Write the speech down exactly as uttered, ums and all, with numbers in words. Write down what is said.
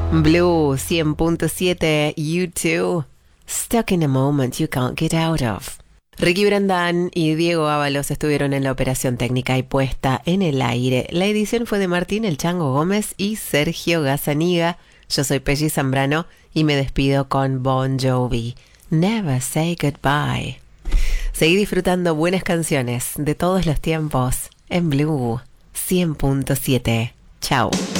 Blue cien punto siete, U dos, Stuck in a Moment You Can't Get Out Of. Ricky Brandán y Diego Ábalos estuvieron en la operación técnica y puesta en el aire. La edición fue de Martín El Chango Gómez y Sergio Gazzaniga. Yo soy Pelli Zambrano y me despido con Bon Jovi. Never Say Goodbye. Seguí disfrutando buenas canciones de todos los tiempos en Blue cien punto siete. Chao.